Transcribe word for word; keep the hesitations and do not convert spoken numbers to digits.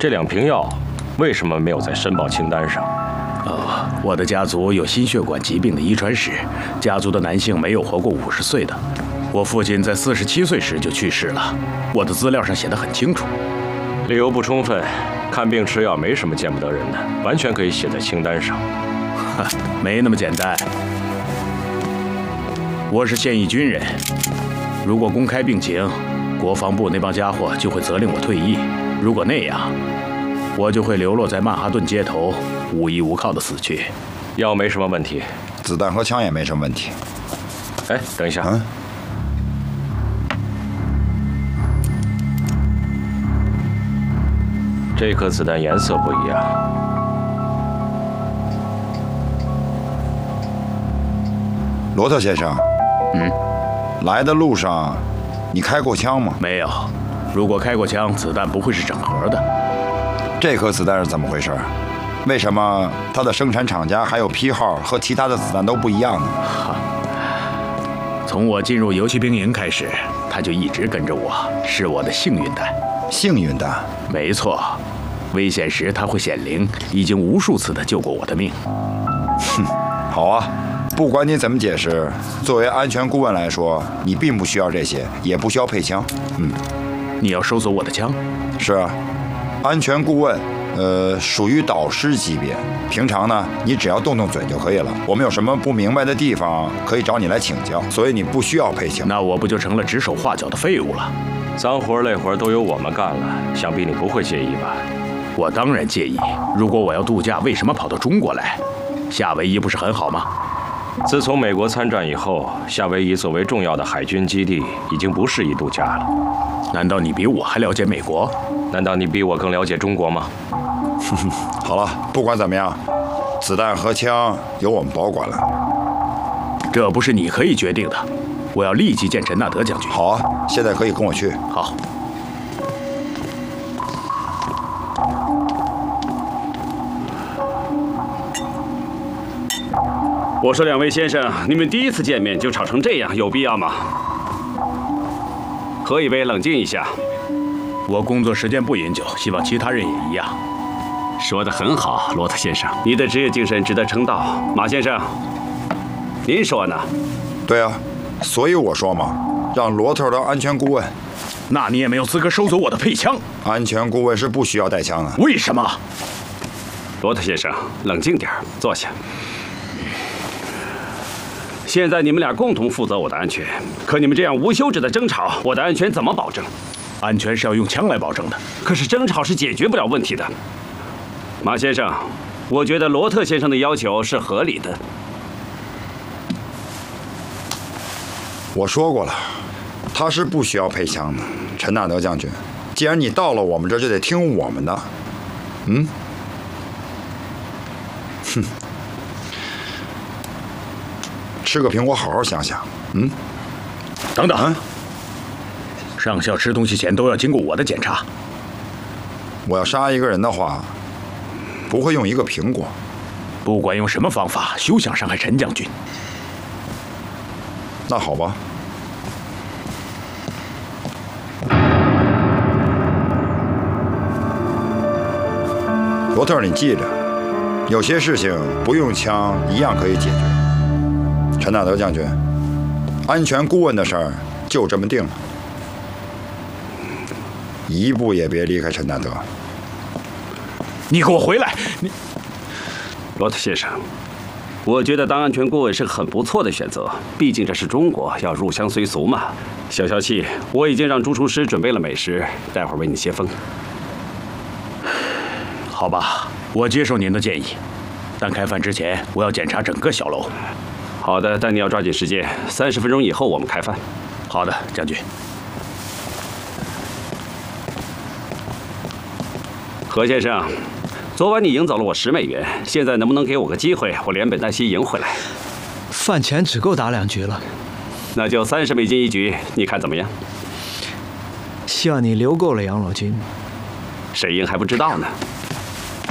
这两瓶药为什么没有在申报清单上？ 哦，我的家族有心血管疾病的遗传史，家族的男性没有活过五十岁的。我父亲在四十七岁时就去世了，我的资料上写得很清楚。 理由不充分，看病吃药没什么见不得人的，完全可以写在清单上。 哈，没那么简单。我是现役军人，如果公开病情，国防部那帮家伙就会责令我退役。如果那样，我就会流落在曼哈顿街头，无依无靠的死去。 药没什么问题， 子弹和枪也没什么问题。 哎，等一下。 嗯。 这颗子弹颜色不一样。 罗特先生， 嗯， 来的路上，你开过枪吗？ 没有。如果开过枪，子弹不会是整盒的。 这颗子弹是怎么回事？为什么它的生产厂家还有批号和其他的子弹都不一样呢？ 哈，从我进入游骑兵营开始，他就一直跟着我，是我的幸运弹。 幸运弹？ 没错，危险时他会显灵，已经无数次的救过我的命。 哼，好啊。不管你怎么解释，作为安全顾问来说，你并不需要这些，也不需要配枪。嗯， 你要收走我的枪？ 是啊，安全顾问，呃，属于导师级别。平常呢，你只要动动嘴就可以了。我们有什么不明白的地方，可以找你来请教，所以你不需要配枪。 那我不就成了指手画脚的废物了？ 脏活累活都由我们干了，想必你不会介意吧？ 我当然介意。如果我要度假，为什么跑到中国来？夏威夷不是很好吗？ 自从美国参战以后，夏威夷作为重要的海军基地，已经不适宜度假了。 难道你比我还了解美国？ 难道你比我更了解中国吗？ 哼哼，好了，不管怎么样，子弹和枪由我们保管了。 这不是你可以决定的。我要立即见陈纳德将军。 好啊，现在可以跟我去。 好。 我说两位先生，你们第一次见面就吵成这样，有必要吗？喝一杯，冷静一下。 我工作时间不饮酒，希望其他人也一样。 说得很好，罗特先生，你的职业精神值得称道。马先生，您说呢？ 对啊，所以我说嘛，让罗特当安全顾问。 那你也没有资格收走我的配枪。 安全顾问是不需要带枪的。 为什么？ 罗特先生，冷静点，坐下。现在你们俩共同负责我的安全，可你们这样无休止的争吵，我的安全怎么保证？ 安全是要用枪来保证的。 可是争吵是解决不了问题的。马先生，我觉得罗特先生的要求是合理的。 我说过了，他是不需要配枪的。陈纳德将军，既然你到了我们这儿，就得听我们的。嗯？哼。吃个苹果，好好想想。嗯， 等等，上校吃东西前都要经过我的检查。 我要杀一个人的话，不会用一个苹果。 不管用什么方法，休想伤害陈将军。 那好吧。罗特，你记着，有些事情不用枪一样可以解决。陈纳德将军，安全顾问的事儿就这么定了，一步也别离开陈纳德。 你给我回来！你， 罗特先生，我觉得当安全顾问是个很不错的选择，毕竟这是中国，要入乡随俗嘛。消消气，我已经让朱厨师准备了美食，待会儿为你接风。 好吧，我接受您的建议，但开饭之前我要检查整个小楼。 好的，但你要抓紧时间，三十分钟以后我们开饭。 好的，将军。 何先生，昨晚你赢走了我十美元，现在能不能给我个机会，我连本带息赢回来？ 饭钱只够打两局了。 那就三十美金一局，你看怎么样？ 希望你留够了养老金。 谁赢还不知道呢。